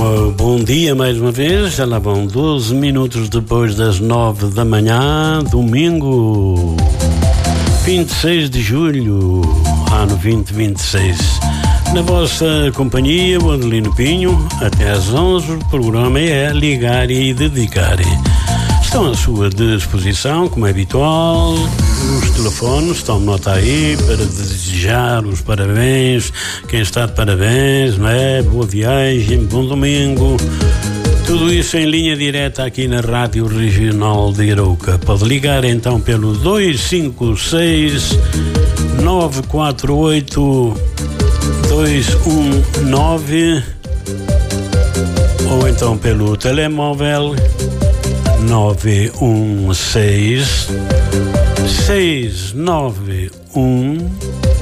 Bom dia mais uma vez, já lá vão 12 minutos depois das 9 da manhã, domingo 26 de julho, ano 2026. Na vossa companhia, o Adelino Pinho, até às 11, o programa é Ligar e Dedicar. Estão à sua disposição, como é habitual, os telefones, tome nota aí para desejar os parabéns, quem está de parabéns, não é? Boa viagem, bom domingo. Tudo isso em linha direta aqui na Rádio Regional de Arouca. Pode ligar então pelo 256 948 219 ou então pelo telemóvel 916 691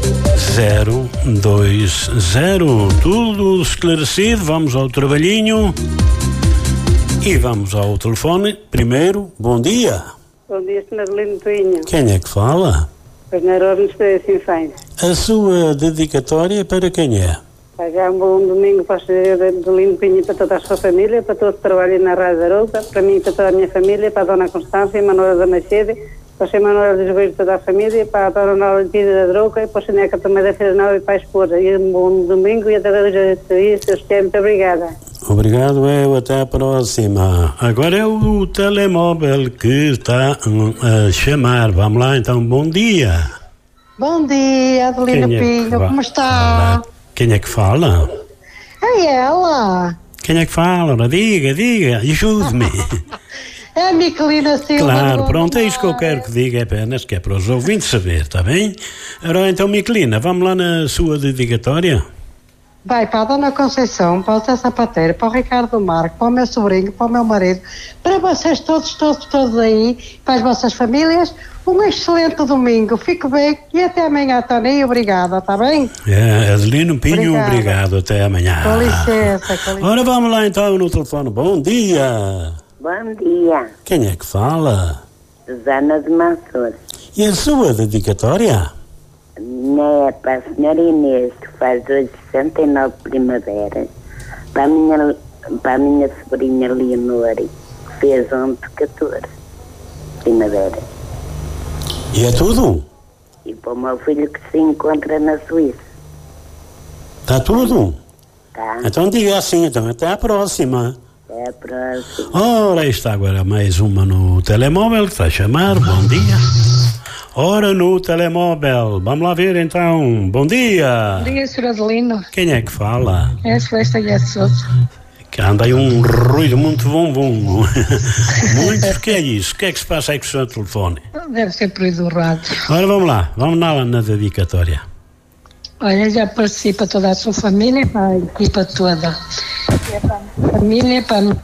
020. Tudo esclarecido, vamos ao trabalhinho e vamos ao telefone. Primeiro, bom dia. Bom dia, Sr. Adelino Pinho. Quem é que fala? Engenheiro Ministério de Infância. A sua dedicatória para quem é? Já um bom domingo para o Sr. Adelino Pinho e para toda a sua família, para todos que trabalham na Rádio Arouca, para mim e para toda a minha família, para a Dona Constância e Manuela da Machede, para o Sr. Manuel de Joelho e toda a família, para a Dona Nora de da Arouca e para o Sr. Neca também da Feira Nova e para a esposa. E um bom domingo e até hoje, se os quer. Muito obrigada. Obrigado, até a próxima. Agora é o telemóvel que está a chamar. Vamos lá, então, bom dia. Bom dia, Adelino Pinho, como está? Quem é que fala? É ela. Quem é que fala? Diga, ajude-me. É a Miquelina Silva. Claro, pronto, é isso que eu quero que diga apenas, que é para os ouvintes saber, está bem? Agora então, Miquelina, vamos lá na sua dedicatória? Vai para a Dona Conceição, para o Zé Sapateiro, para o Ricardo Marco, para o meu sobrinho, para o meu marido, para vocês todos aí, para as vossas famílias, um excelente domingo, fique bem e até amanhã, Tony, obrigada, está bem? Adelino Pinho, obrigado, até amanhã. Com licença. Ora, vamos lá então no telefone, bom dia. Bom dia. Quem é que fala? Susana de Mansur. E a sua dedicatória? É para a senhora Inês, que faz hoje 69 primaveras, para a minha sobrinha Leonor, que fez ontem 14 primaveras. E é tudo? E para o meu filho que se encontra na Suíça. Está tudo? Tá. Então diga assim, então, até a próxima. Até a próxima. Ora, está agora mais uma no telemóvel que está a chamar, bom dia. Ora, no telemóvel, vamos lá ver então, bom dia. Bom dia, Sr. Adelino. Quem é que fala? É a Celeste Guedes Sousa. Que anda aí um ruído muito bom. Muito, que é isso? O que é que se passa aí com o seu telefone? Deve ser por aí do rádio. Ora, vamos lá na dedicatória. Olha, já participa toda a sua família, para a equipa toda. Para a minha família, para a minha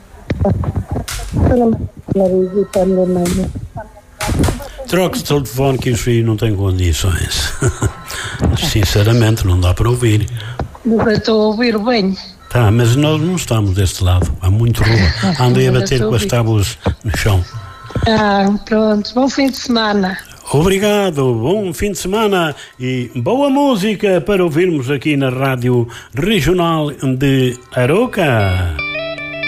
marido e para a minha mãe. Troque de telefone que isso aí não tem condições. Sinceramente, não dá para ouvir. Eu estou a ouvir bem. Tá, mas nós não estamos deste lado. Há muito rua. Andei a bater com as tábuas no chão. Pronto. Bom fim de semana. Obrigado. Bom fim de semana e boa música para ouvirmos aqui na Rádio Regional de Arouca.